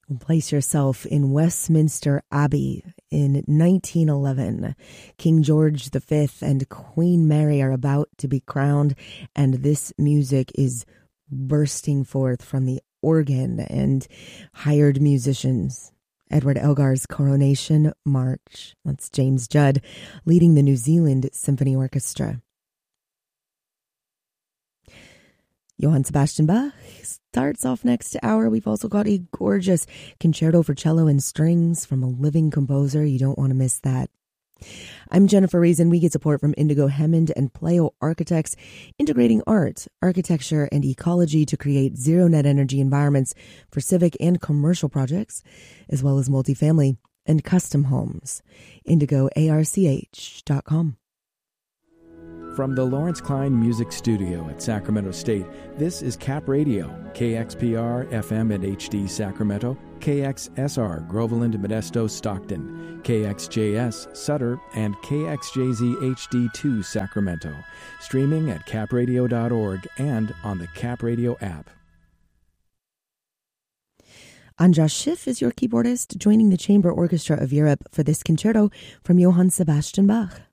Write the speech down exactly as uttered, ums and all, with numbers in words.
Place yourself in Westminster Abbey in nineteen eleven. King George the Fifth and Queen Mary are about to be crowned, and this music is bursting forth from the organ and hired musicians. Edward Elgar's Coronation March. That's James Judd leading the New Zealand Symphony Orchestra. Johann Sebastian Bach starts off next hour. We've also got a gorgeous concerto for cello and strings from a living composer. You don't want to miss that. I'm Jennifer Reason. We get support from Indigo Hammond and Pleo Architects, integrating art, architecture, and ecology to create zero net energy environments for civic and commercial projects, as well as multifamily and custom homes. indigo arch dot com. From the Lawrence Klein Music Studio at Sacramento State, this is Cap Radio, K X P R F M and H D Sacramento, K X S R Groveland, Modesto, Stockton, K X J S Sutter, and K X J Z H D two Sacramento. Streaming at cap radio dot org and on the Cap Radio app. Andras Schiff is your keyboardist, joining the Chamber Orchestra of Europe for this concerto from Johann Sebastian Bach.